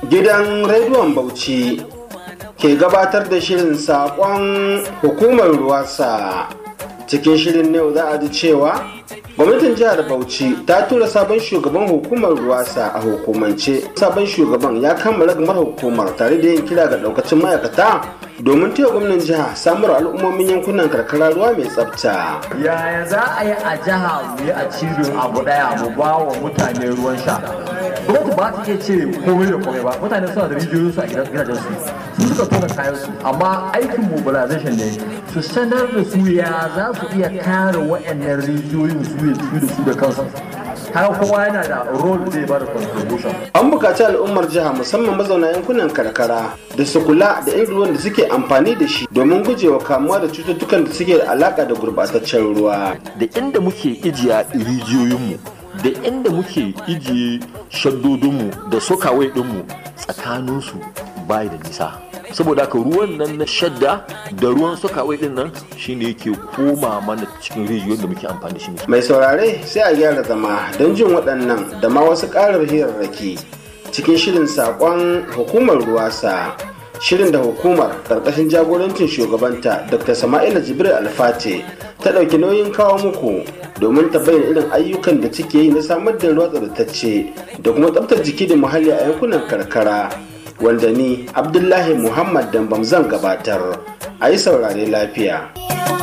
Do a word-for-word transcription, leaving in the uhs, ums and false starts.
Gidan rediyon Bauchi ke gabatar da shirin saƙon hukumar ruwasa. Cikin shirin ne za a ji cewa gwamnatin jihar Bauchi ta tura sabon shugaban hukumar ruwasa a hukumance. Sabon shugaban ya kammala gamar hukumar tare da yin kira ga daukacin ma'aikata domin taya gwamnan jiha samar al'ummomin yankunan karkara ruwa mai tsafta. Yaya za a yi a jiha mu yi a cibin abu daya mu ba wa mutane ruwan sha? Gwamnati ba ta iya ce komai da komai ba, mutane suna da rijiyoyinsu a gidajen su su suka tona kayan su, amma aikin mobilization ne su sanar da su ya za su iya kare waɗannan rijiyoyin su da su da kansu. Haka kowa yana da role da ya ba da contribution. An buƙaci al'ummar jiha musamman mazauna yankunan karkara da su kula da irin ruwan da suke amfani da shi domin gujewa kamuwa da cututtukan da suke da alaka da gurbataccen ruwa. Da inda muke ijiya rijiyoyinmu, da inda muke ijiye shaddodinmu da sokawai ɗinmu tsakaninsu bai da nisa. Saboda haka ruwan nan na shadda da ruwan sokawai din nan shine yake koma mana cikin rijiyoyin da muke amfani da shi. Mai saurare sai a gyara zama don jin waɗannan da ma wasu ƙarar hirarraki cikin shirin saƙon hukumar ruwasa. Shirin da hukumar ƙarƙashin jagorancin shugabanta Doctor Sama'ila Jibril Alfate ta ɗauki nauyin kawo muku domin ta bayyana irin ayyukan da take yi na samar da ruwa tsaftatacce da kuma tsaftar jiki da muhalli a yankunan karkara. Wanda ni Abdullahi Muhammad Dambam zan gabatar. A yi saurare lafiya.